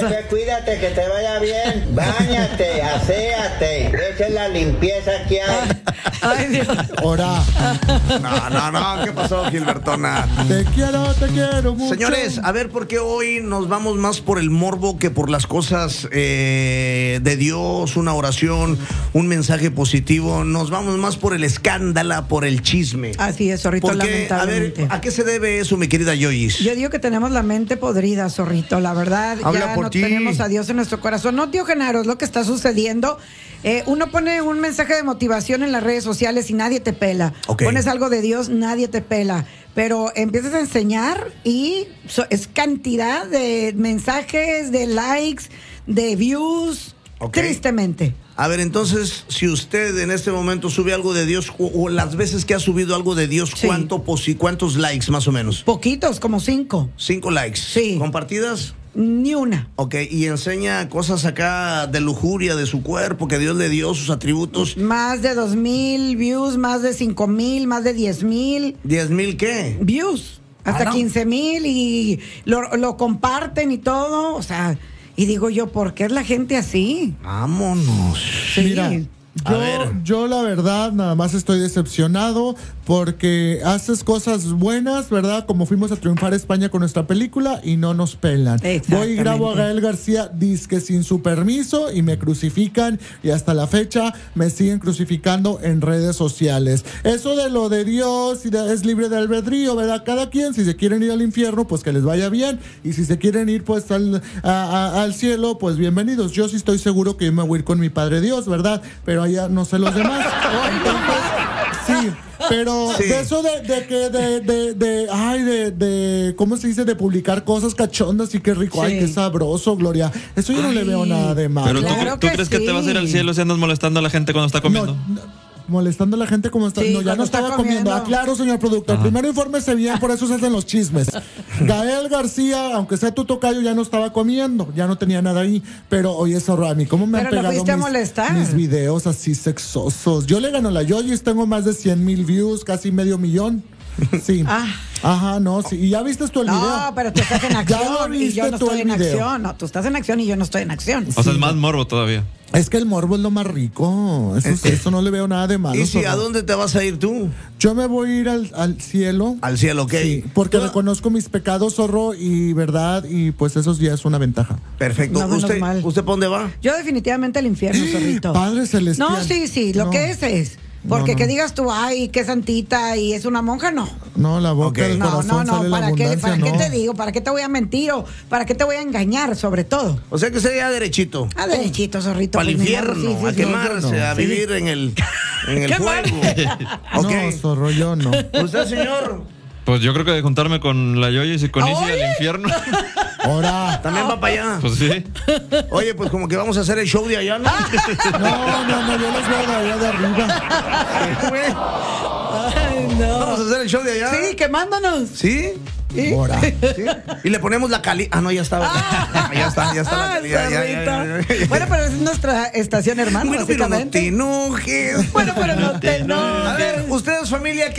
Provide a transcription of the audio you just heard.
Jefe, cuídate, que te vaya bien. Báñate, aséate. Esa es la limpieza que hay. Ay, Dios. Ahora, No, ¿qué pasó, Gilbertona? te quiero mucho. Señores, a ver por qué hoy nos vamos más por el morbo que por las cosas de Dios, una oración, un mensaje positivo. Nos vamos más por el escándalo, por el chisme. Así es, Zorrito, Porque, a ver, lamentablemente. ¿a qué se debe eso, mi querida Yoyis? Yo digo que tenemos la mente podrida, Zorrito, la verdad. Habla ya por no ti. tenemos a Dios en nuestro corazón. No, tío Genaro, es lo que está sucediendo. Uno pone un mensaje de motivación en las redes sociales y nadie te pela. Ok. Pones algo de Dios, nadie te pela. Pero empiezas a enseñar y es cantidad de mensajes, de likes, de views. Ok. Tristemente. A ver, entonces, si usted en este momento sube algo de Dios, o las veces que ha subido algo de Dios, Sí. ¿cuántos likes más o menos? Poquitos, como 5. 5 likes. Sí. ¿Compartidas? Ni una. Ok, y enseña cosas acá de lujuria de su cuerpo, que Dios le dio, sus atributos. Más de 2,000 views, más de 5,000, más de 10,000 ¿10,000 qué? views. Hasta ¿no? 15,000 y lo comparten y todo. O sea, y digo yo, ¿por qué es la gente así? Vámonos. Sí. Mira, A ver. yo la verdad nada más estoy decepcionado porque haces cosas buenas, ¿verdad? Como fuimos a triunfar a España con nuestra película y no nos pelan. Voy y grabo a Gael García disque sin su permiso y me crucifican y hasta la fecha me siguen crucificando en redes sociales. Eso de lo de Dios y es libre de albedrío, ¿verdad? Cada quien, si se quieren ir al infierno, pues que les vaya bien, y si se quieren ir pues al cielo, pues bienvenidos. Yo sí estoy seguro que yo me voy a ir con mi Padre Dios, ¿verdad? Pero allá no sé los demás. Entonces, sí. Pero Sí. de eso de ¿cómo se dice? De publicar cosas cachondas y qué rico, Sí. ay, qué sabroso, Gloria. Eso yo no le veo nada de malo. Pero Claro ¿tú que crees que sí. te vas a ir al cielo si andas molestando a la gente cuando está comiendo? Molestando a la gente como está. Sí, No, ya cuando no está estaba comiendo. comiendo. Claro, señor productor. Primero infórmese bien, por eso se hacen los chismes. Gael García, aunque sea tu tocayo, ya no estaba comiendo. Ya no tenía nada ahí. Pero oye, zorro, a mí, ¿cómo me han Pero lo pegado fuiste a molestar. mis videos así sexosos? Yo le gano a la Yoyis, tengo más de 100,000 views, casi 500,000. Sí. Ah. Ajá, no, sí. ¿Y ya viste tú el video? No, pero tú estás en ¿Ya acción y viste yo no tú estoy el en video? acción. No, tú estás en acción y yo no estoy en acción. O sea, es más morbo todavía. Es que el morbo es lo más rico. Eso no le veo nada de malo. ¿Y si zorro. a dónde te vas a ir tú? Yo me voy a ir al cielo. Al cielo, ¿ok? Sí, porque Tú- reconozco mis pecados, zorro, y verdad, y pues esos días es una ventaja. Perfecto. No, menos ¿Usted mal. para dónde va? Yo definitivamente al infierno, Zorrito. Padre celestial. No, sí, lo No. que es. Porque No. que digas tú, ay, qué santita y es una monja, no. No, la boca Ok. del No, corazón sale la ¿para qué abundancia, no. te digo? ¿Para qué te voy a mentir o para qué te voy a engañar, sobre todo? O sea que sería derechito. Ah, derechito, Zorrito. Para el pues, ni modo, infierno, sí, a sí, quemarse, a Sí. vivir en el Quemar. fuego. Ok. No, zorro, yo no. ¿Usted, señor? Pues yo creo que de juntarme con la Yoyis y con Isi ¡Oye! al infierno. Ahora. ¿También va para allá? Pues sí. Oye, pues como que vamos a hacer el show de allá, ¿no? No, yo los veo de allá de arriba. Ay, no. Vamos a hacer el show de allá. Sí, quemándonos. ¿Sí? Ahora. ¿Sí? Y le ponemos la cali... Ah, no, ya está. Ya está la Ay, calidad. Zorrito. Bueno, pero es nuestra estación hermana, Bueno, pero no básicamente. te enojes. Bueno, pero no te enojes. A ver, ustedes, familia,